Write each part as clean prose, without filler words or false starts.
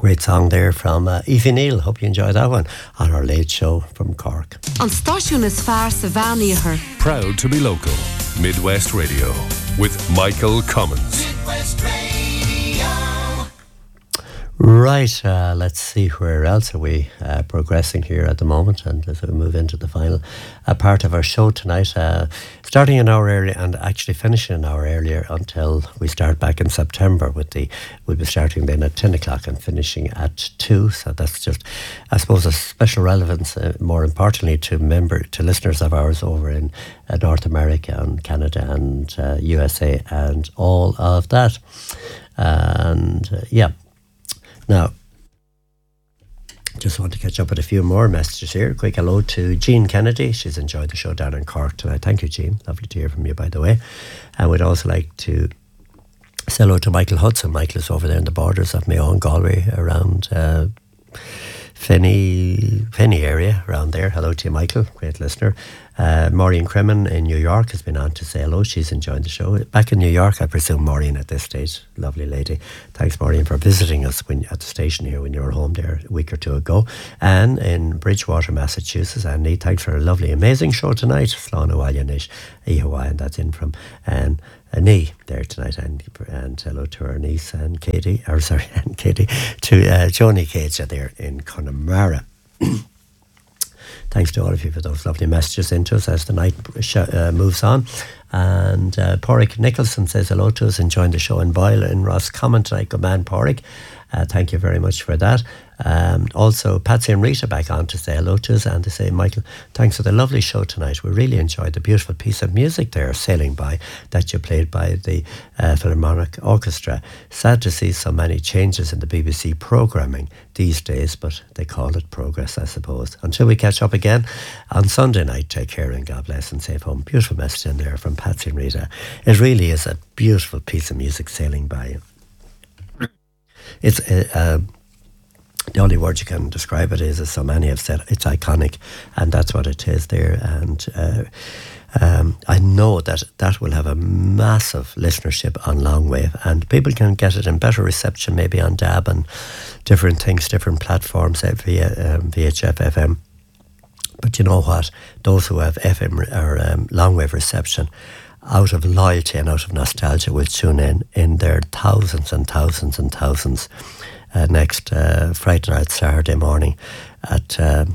Great song there from Aoife Neal. Hope you enjoyed that one on our late show from Cork. On Stáisiún is fearr sa bhean. Proud to be local. Midwest Radio with Michael Cummins. Midwest Radio. Right, let's see where else are we progressing here at the moment, and as we move into the final part of our show tonight, starting an hour earlier and actually finishing an hour earlier until we start back in September we'll be starting then at 10 o'clock and finishing at 2, so that's just, I suppose, a special relevance, more importantly to listeners of ours over in North America and Canada and USA and all of that, and Now, just want to catch up with a few more messages here. Quick hello to Jean Kennedy. She's enjoyed the show down in Cork tonight. Thank you, Jean. Lovely to hear from you, by the way. And we'd also like to say hello to Michael Hudson. Michael is over there in the borders of Mayo and Galway, around Fenny area, around there. Hello to you, Michael. Great listener. Maureen Cremin in New York has been on to say hello. She's enjoying the show. Back in New York, I presume, Maureen, at this stage. Lovely lady. Thanks, Maureen, for visiting us at the station here when you were home there a week or two ago. Anne in Bridgewater, Massachusetts. Annie, thanks for a lovely, amazing show tonight. Slán Uailianish, and that's in from Anne. Annie there tonight, and hello to her niece and Katie, to Joni Cage there in Connemara. Thanks to all of you for those lovely messages into us as the night moves on. And Pádraig Nicholson says hello to us, enjoying the show in Boyle in Roscommon tonight. Good man, Pádraig. Thank you very much for that. Also, Patsy and Rita back on to say hello to us, and to say, Michael, thanks for the lovely show tonight. We really enjoyed the beautiful piece of music there, Sailing By, that you played by the Philharmonic Orchestra. Sad to see so many changes in the BBC programming these days, but they call it progress, I suppose. Until we catch up again on Sunday night, take care and God bless and safe home. Beautiful message in there from Patsy and Rita. It really is a beautiful piece of music, Sailing By. It's the only word you can describe it is, as so many have said, it's iconic, and that's what it is there. And I know that will have a massive listenership on Longwave, and people can get it in better reception maybe on DAB and different things, different platforms via VHF FM. But you know what? Those who have FM or Longwave reception, out of loyalty and out of nostalgia, will tune in their thousands and thousands and thousands next Friday night, Saturday morning at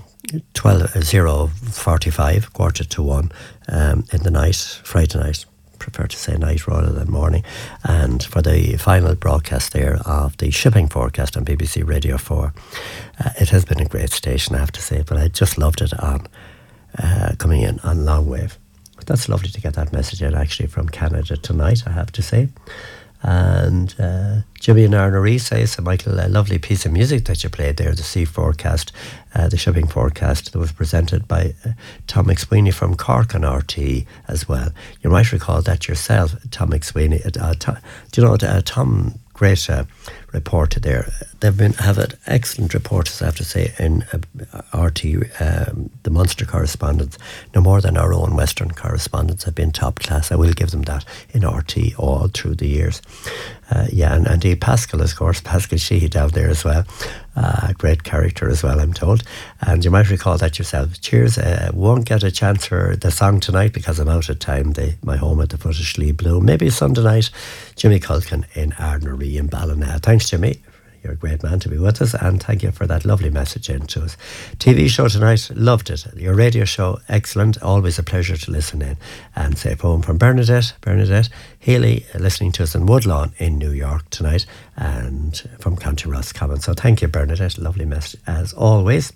0:45, 1:45 in the night, Friday night. Prefer to say night rather than morning. And for the final broadcast there of the shipping forecast on BBC Radio 4, it has been a great station, I have to say, but I just loved it on coming in on Longwave. That's lovely to get that message in actually from Canada tonight, I have to say. And Jimmy and Arnery says, Michael, a lovely piece of music that you played there, the sea forecast, the shipping forecast that was presented by Tom McSweeney from Cork on RTE as well. You might recall that yourself, Tom McSweeney. Do you know Tom? Great reporter there. They've had excellent reporters, I have to say, in RT, the Munster correspondents. No more than our own Western correspondents have been top class. I will give them that in RT all through the years. And indeed Pascal, of course, Pascal Sheehy down there as well. Great character as well, I'm told. And you might recall that yourself. Cheers. Won't get a chance for the song tonight because I'm out of time. My home at the foot of Slieve Bloom. Maybe Sunday night, Jimmy Culkin in Ardnaree in Ballina. Thanks, Jimmy. You're a great man to be with us, and thank you for that lovely message into us. TV show tonight, loved it. Your radio show, excellent. Always a pleasure to listen in. And safe home from Bernadette Healy, listening to us in Woodlawn in New York tonight, and from County Roscommon. So thank you, Bernadette. Lovely message as always.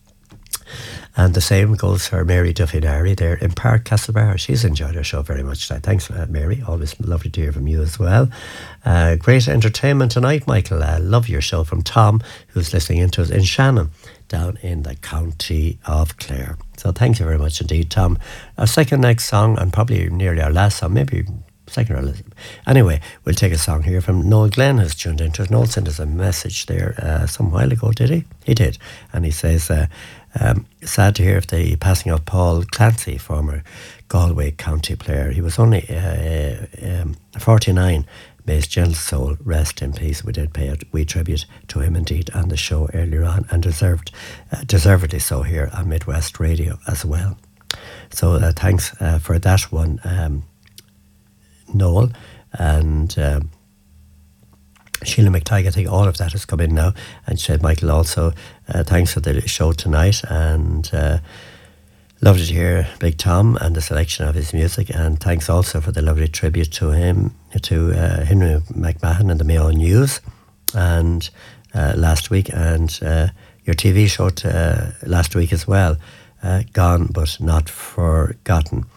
And the same goes for Mary Duffy-Nari there in Park Castlebar. She's enjoyed our show very much tonight. Thanks, Mary. Always lovely to hear from you as well. Great entertainment tonight, Michael. Love your show from Tom, who's listening into us in Shannon, down in the county of Clare. So thank you very much indeed, Tom. Our second next song, and probably nearly our last song, maybe second or last. Anyway, we'll take a song here from Noel Glenn, who's tuned into us. Noel sent us a message there some while ago, did he? He did. And he says, sad to hear of the passing of Paul Clancy, former Galway county player. He was only 49, may his gentle soul rest in peace. We did pay a wee tribute to him indeed on the show earlier on, and deservedly so here on Midwest Radio as well. So thanks for that one, Noel. And Sheila McTighe, I think all of that has come in now. And she said, Michael, also thanks for the show tonight, and lovely to hear Big Tom and the selection of his music, and thanks also for the lovely tribute to him, to Henry McMahon and the Mayo News and last week, and your TV show last week as well, Gone But Not Forgotten.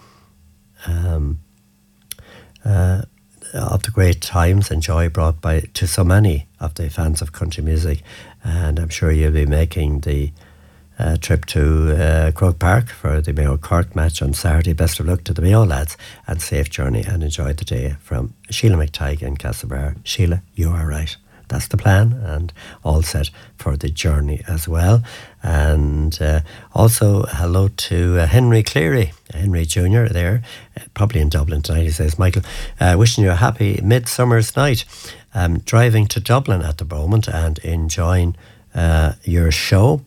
Of the great times and joy brought to so many of the fans of country music, and I'm sure you'll be making the trip to Croke Park for the Mayo Cork match on Saturday. Best of luck to the Mayo lads, and safe journey, and enjoy the day. From Sheila McTighe in Castlebar. Sheila, you are right. That's the plan, and all set for the journey as well. And also hello to Henry Cleary, Henry Jr. there, probably in Dublin tonight. He says, Michael, wishing you a happy midsummer's night. Driving to Dublin at the moment and enjoying your show.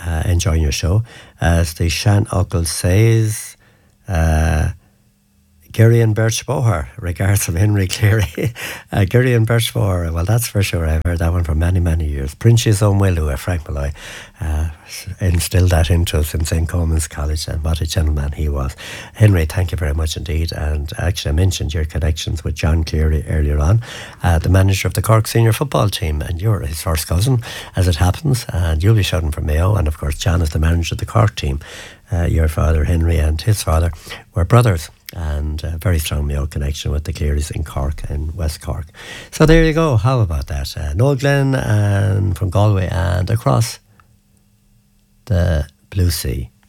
As the Shan Uncle says, Gary and Birchbohar, regards from Henry Cleary. Gary and Birchbohar, well, that's for sure. I've heard that one for many, many years. Prince's own Willow, Frank Malloy, instilled that into us in St. Coleman's College, and what a gentleman he was. Henry, thank you very much indeed. And actually, I mentioned your connections with John Cleary earlier on, the manager of the Cork senior football team, and you're his first cousin, as it happens, and you'll be shouting for Mayo. And of course, John is the manager of the Cork team. Your father, Henry, and his father were brothers, and a very strong Mayo connection with the Clearys in Cork and West Cork. So there you go. How about that? Noel Glenn and from Galway and across the blue sea.